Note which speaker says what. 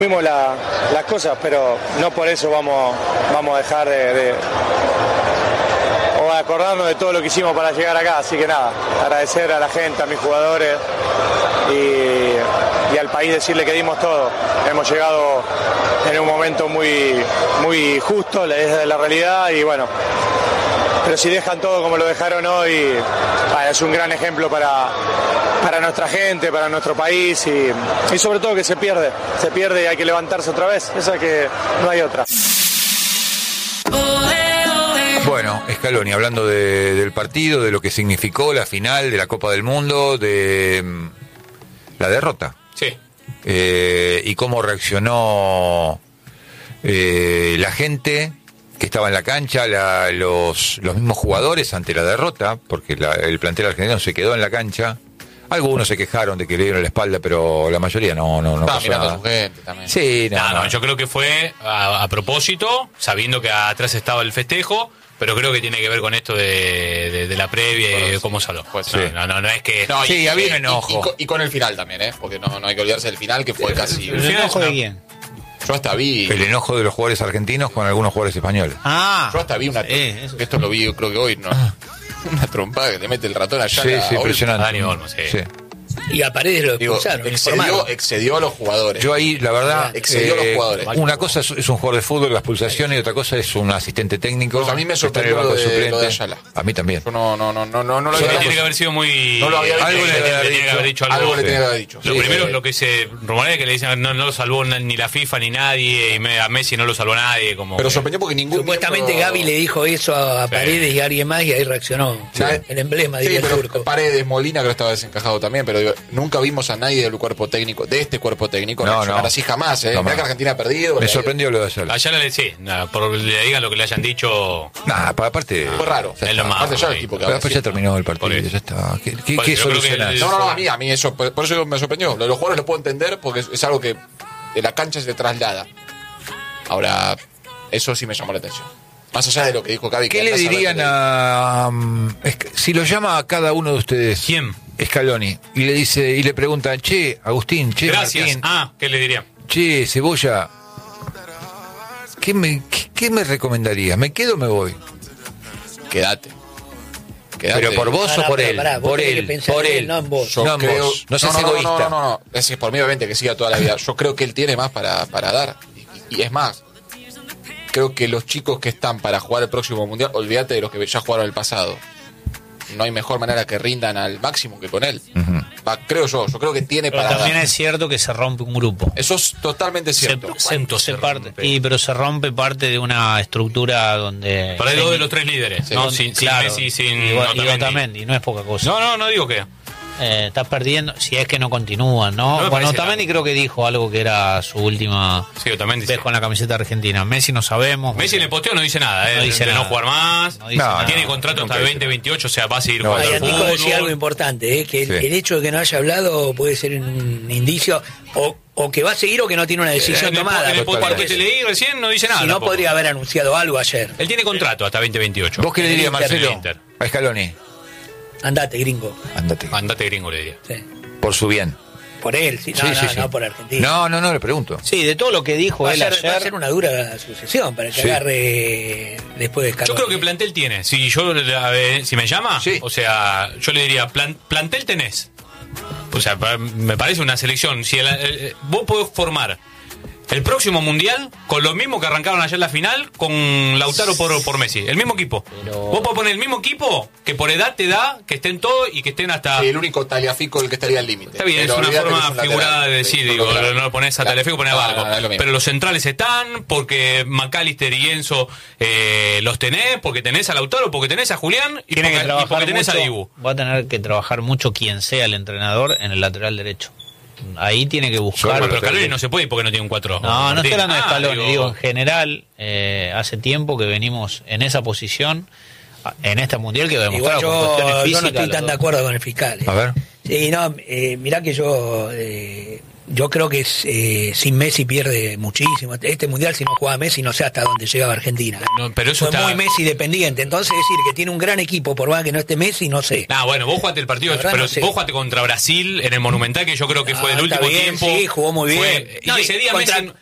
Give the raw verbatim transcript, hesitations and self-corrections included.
Speaker 1: Vimos la, las cosas, pero no por eso vamos, vamos a dejar de, de o acordarnos de todo lo que hicimos para llegar acá. Así que nada, agradecer a la gente, a mis jugadores y, y al país, decirle que dimos todo. Hemos llegado en un momento muy, muy justo, es la realidad, y bueno, pero si dejan todo como lo dejaron hoy, bueno, es un gran ejemplo para, para nuestra gente, para nuestro país, y, y sobre todo que se pierde, se pierde y hay que levantarse otra vez, esa que no hay otra.
Speaker 2: Bueno, Scaloni, hablando de, del partido, de lo que significó la final de la Copa del Mundo, de mm, la derrota.
Speaker 3: Sí.
Speaker 2: Eh, y cómo reaccionó eh, la gente que estaba en la cancha, la, los, los mismos jugadores ante la derrota, porque la, el plantel argentino se quedó en la cancha. Algunos se quejaron de que le dieron la espalda, pero la mayoría no, no, no
Speaker 4: Estaba
Speaker 2: pasó
Speaker 4: mirando
Speaker 2: nada.
Speaker 4: a su gente también.
Speaker 2: Sí, no,
Speaker 3: No, no,
Speaker 2: no.
Speaker 3: yo creo que fue a, a propósito, sabiendo que atrás estaba el festejo, pero creo que tiene que ver con esto de, de, de la previa y cómo salió.
Speaker 4: Pues
Speaker 2: sí.
Speaker 3: No, no, no es que...
Speaker 4: No,
Speaker 2: Sí,
Speaker 4: y,
Speaker 2: había un
Speaker 4: y-
Speaker 2: enojo.
Speaker 4: Y, con- y con el final también, ¿eh? Porque no, no hay que olvidarse del final, que fue casi...
Speaker 5: ¿El enojo de quién?
Speaker 4: Yo hasta vi...
Speaker 2: El enojo de los jugadores argentinos con algunos jugadores españoles.
Speaker 5: Ah,
Speaker 4: Yo hasta vi una...
Speaker 5: sí, eso.
Speaker 4: Esto lo vi, yo creo que hoy, ¿no? Una trompada que le mete el ratón allá.
Speaker 2: Sí,
Speaker 4: a
Speaker 2: sí,
Speaker 4: Olmo.
Speaker 2: impresionante.
Speaker 3: Dani Olmo, sí.
Speaker 2: Sí.
Speaker 6: Y a Paredes lo
Speaker 4: Digo,
Speaker 6: expulsaron.
Speaker 4: excedió,
Speaker 6: informaron.
Speaker 4: excedió a los jugadores.
Speaker 2: Yo ahí, la verdad,
Speaker 4: Excedió a los jugadores.
Speaker 2: una cosa es, es un jugador de fútbol, la expulsación, y otra cosa es un asistente técnico.
Speaker 4: Pues a mí me
Speaker 2: que está en el
Speaker 4: sorprendió
Speaker 2: banco
Speaker 4: lo de-
Speaker 2: suplente.
Speaker 4: lo de Ayala.
Speaker 2: A mí también.
Speaker 4: Yo no, no, no, no, no, no lo
Speaker 3: Sí,
Speaker 4: había
Speaker 3: tiene que haber sido muy...
Speaker 4: No lo había visto.
Speaker 3: Algo le,
Speaker 2: Algo le
Speaker 3: le
Speaker 2: había
Speaker 3: tiene que haber dicho algo.
Speaker 4: Algo le
Speaker 2: Sí.
Speaker 4: tiene que haber dicho.
Speaker 3: Lo
Speaker 4: Sí,
Speaker 3: primero,
Speaker 4: sí.
Speaker 3: lo que se rumorea es que le dicen no, no lo salvó ni la FIFA ni nadie, y me- a Messi no lo salvó nadie. Como
Speaker 4: Pero
Speaker 3: que-
Speaker 4: sorprendió porque ningún
Speaker 6: Supuestamente
Speaker 4: miembro-
Speaker 6: Gaby le dijo eso a, a
Speaker 3: Sí.
Speaker 6: Paredes y a alguien más y ahí reaccionó.
Speaker 4: Sí.
Speaker 6: El emblema,
Speaker 4: Sí,
Speaker 6: diría el
Speaker 4: pero
Speaker 6: turco.
Speaker 4: Paredes, Molina creo que estaba desencajado también, pero digo, nunca vimos a nadie del cuerpo técnico, de este cuerpo técnico,
Speaker 2: No,
Speaker 4: reaccionar
Speaker 2: no.
Speaker 4: así jamás, ¿eh?
Speaker 2: Jamás.
Speaker 4: Mirá que Argentina ha perdido.
Speaker 2: Me
Speaker 4: le-
Speaker 2: sorprendió lo de Ayala.
Speaker 3: Allá le sí, nada, por le digan lo que le hayan dicho.
Speaker 2: Nah, pa- aparte.
Speaker 4: Fue raro.
Speaker 2: ya
Speaker 3: Es lo
Speaker 2: está.
Speaker 3: más.
Speaker 4: Aparte ya el
Speaker 3: ahí.
Speaker 4: tipo que
Speaker 2: Pero
Speaker 4: habla
Speaker 2: después
Speaker 4: así.
Speaker 2: ya terminó el partido,
Speaker 3: Por eso.
Speaker 2: ya está. ¿Qué, qué,
Speaker 3: Pues
Speaker 2: qué
Speaker 3: yo creo que
Speaker 2: solucionás?
Speaker 3: el-
Speaker 4: No, no, no, a mí, a mí eso, por por eso me sorprendió. Lo de los jugadores lo puedo entender porque es, es algo que de la cancha se traslada. Ahora, eso sí me llamó la atención. Más allá de lo que dijo Gaby.
Speaker 2: ¿Qué
Speaker 4: que
Speaker 2: le
Speaker 4: andás a ver
Speaker 2: dirían
Speaker 4: qué le-
Speaker 2: a... um, es que si lo llama a cada uno de ustedes?
Speaker 3: ¿Quién?
Speaker 2: Scaloni. Y le dice, y le preguntan, che, Agustín, che,
Speaker 3: Gracias.
Speaker 2: Martín,
Speaker 3: Ah, ¿qué le diría?
Speaker 2: che, Cebolla, ¿qué me, qué, qué me recomendarías? ¿Me quedo o me voy?
Speaker 4: Quédate. Quédate.
Speaker 2: ¿Pero por vos
Speaker 6: Pará,
Speaker 2: o por
Speaker 6: pará,
Speaker 2: él?
Speaker 6: pará, vos
Speaker 2: por
Speaker 6: tenés que
Speaker 2: él,
Speaker 6: pensar
Speaker 2: por
Speaker 6: en
Speaker 2: él.
Speaker 6: él, no en vos.
Speaker 4: Yo
Speaker 2: No, en
Speaker 4: creo,
Speaker 2: vos. No seas
Speaker 4: no,
Speaker 2: egoísta.
Speaker 4: No, no, no, no. Es que por mí obviamente que siga toda la vida. Yo creo que él tiene más para, para dar. Y, y es más, creo que los chicos que están para jugar el próximo mundial, olvídate de los que ya jugaron el pasado. No hay mejor manera que rindan al máximo que con él.
Speaker 2: Ujú.
Speaker 4: Va, creo yo, yo creo que tiene
Speaker 5: pero
Speaker 4: para
Speaker 5: también
Speaker 4: dar.
Speaker 5: es cierto que se rompe un grupo.
Speaker 4: Eso es totalmente
Speaker 5: Se,
Speaker 4: cierto.
Speaker 5: se-
Speaker 3: ¿Cuánto
Speaker 5: se
Speaker 3: se
Speaker 5: parte,
Speaker 3: rompe?
Speaker 5: y, pero se rompe parte de una estructura donde...
Speaker 3: Para dos de los tres líderes.
Speaker 4: Sí.
Speaker 3: No, sin,
Speaker 5: claro,
Speaker 3: sin Messi, sin
Speaker 5: y, y
Speaker 3: Otamendi.
Speaker 5: Otamendi, no es poca cosa.
Speaker 3: No, no, no digo que.
Speaker 5: Eh, estás perdiendo, si es que no continúan, ¿no?
Speaker 3: No me
Speaker 5: bueno,
Speaker 3: parece
Speaker 5: Otamendi
Speaker 3: nada.
Speaker 5: creo que dijo algo que era su última
Speaker 3: Sí, Otamendi
Speaker 5: vez
Speaker 3: sí.
Speaker 5: con la camiseta argentina. Messi no sabemos.
Speaker 3: Messi en el posteo no dice nada, ¿eh?
Speaker 5: No dice
Speaker 3: de
Speaker 5: nada.
Speaker 3: no jugar más.
Speaker 5: No dice
Speaker 2: No,
Speaker 5: nada.
Speaker 3: Tiene contrato hasta el
Speaker 2: nunca dice
Speaker 3: veinte veintiocho, o sea, va a seguir
Speaker 2: No,
Speaker 3: jugando
Speaker 6: Ahí
Speaker 3: al
Speaker 6: Nico
Speaker 3: fútbol.
Speaker 6: decía algo importante, ¿eh? que el,
Speaker 2: Sí.
Speaker 6: el hecho de que no haya hablado puede ser un indicio o, o que va a seguir o que no tiene una decisión
Speaker 3: En el,
Speaker 6: tomada.
Speaker 3: en el
Speaker 6: porque
Speaker 3: podcast que
Speaker 6: si
Speaker 3: te leí recién no dice nada.
Speaker 6: no
Speaker 3: tampoco.
Speaker 6: podría haber anunciado algo ayer.
Speaker 3: Él tiene contrato hasta veinte veintiocho.
Speaker 2: ¿Vos qué le
Speaker 6: El
Speaker 2: dirías,
Speaker 6: Inter,
Speaker 2: Marcelo?
Speaker 3: el Inter.
Speaker 2: A Scaloni.
Speaker 6: Andate, gringo.
Speaker 2: Andate.
Speaker 3: Andate gringo, le diría.
Speaker 6: Sí.
Speaker 2: Por su bien.
Speaker 6: Por él, sí. No,
Speaker 2: Sí,
Speaker 6: no,
Speaker 2: sí, sí.
Speaker 6: no por Argentina.
Speaker 2: No, no, no, le pregunto.
Speaker 5: Sí, de todo lo que dijo
Speaker 6: Va a,
Speaker 5: él
Speaker 6: ser,
Speaker 5: ayer.
Speaker 6: va a ser una dura sucesión para que
Speaker 2: Sí.
Speaker 6: agarre después de
Speaker 3: Yo
Speaker 6: Scaloni.
Speaker 3: creo que plantel tiene. Si yo a ver, si me llama,
Speaker 2: Sí.
Speaker 3: o sea, yo le diría, plan- plantel tenés. O sea, pa- me parece una selección. Si el- el- vos podés formar el próximo mundial con lo mismo que arrancaron ayer la final con Lautaro por, por Messi. El mismo equipo.
Speaker 5: Pero-
Speaker 3: Vos podés poner el mismo equipo que por edad te da, que estén todos y que estén hasta.
Speaker 4: Sí, el único Taliafico el que estaría al límite.
Speaker 3: Está bien,
Speaker 4: Pero
Speaker 3: es una
Speaker 4: olvídate que
Speaker 3: forma
Speaker 4: es un
Speaker 3: figurada
Speaker 4: lateral.
Speaker 3: de decir,
Speaker 4: Sí,
Speaker 3: digo,
Speaker 4: lateral.
Speaker 3: no lo pones a
Speaker 4: Claro.
Speaker 3: Telefe, pones a
Speaker 4: No,
Speaker 3: Barco.
Speaker 4: no, no, es lo mismo.
Speaker 3: Pero los centrales están, porque McAllister y Enzo eh, los tenés, porque tenés a Lautaro, porque tenés a Julián y
Speaker 5: Tiene
Speaker 3: porque,
Speaker 5: que
Speaker 3: y
Speaker 5: trabajar
Speaker 3: porque tenés
Speaker 5: mucho,
Speaker 3: a Dibu.
Speaker 5: va a tener que trabajar mucho quien sea el entrenador en el lateral derecho. Ahí tiene que buscar.
Speaker 2: Solo
Speaker 3: Pero
Speaker 2: lateral
Speaker 3: Scaloni
Speaker 2: derecho.
Speaker 3: no se puede porque no tiene un cuatro.
Speaker 5: No, no estoy hablando de
Speaker 3: Ah,
Speaker 5: Scaloni, digo, en general, eh, hace tiempo que venimos en esa posición, a- en este mundial que
Speaker 6: Igual
Speaker 5: demostrado con
Speaker 6: yo,
Speaker 5: cuestiones
Speaker 6: yo no
Speaker 5: físicas.
Speaker 6: estoy
Speaker 5: los
Speaker 6: tan de
Speaker 5: dos.
Speaker 6: acuerdo con el fiscal. ¿eh?
Speaker 2: A ver.
Speaker 6: Sí, no, eh, mirá que yo eh, yo creo que eh, sin Messi pierde muchísimo. Este mundial, si no jugaba Messi, no sé hasta dónde llegaba Argentina. ¿eh?
Speaker 3: No, pero eso
Speaker 6: Fue
Speaker 3: está...
Speaker 6: muy Messi dependiente. Entonces, decir que tiene un gran equipo, por más que no esté Messi, no sé.
Speaker 3: Ah, bueno, vos jugaste el partido,
Speaker 6: La verdad,
Speaker 3: pero
Speaker 6: no sé.
Speaker 3: vos jugaste contra Brasil en el Monumental, que yo creo que fue
Speaker 6: Ah,
Speaker 3: el
Speaker 6: está
Speaker 3: último
Speaker 6: bien,
Speaker 3: tiempo.
Speaker 6: sí, jugó muy bien.
Speaker 3: Fue- y
Speaker 6: No, y
Speaker 3: ese día
Speaker 6: contra-
Speaker 3: Messi...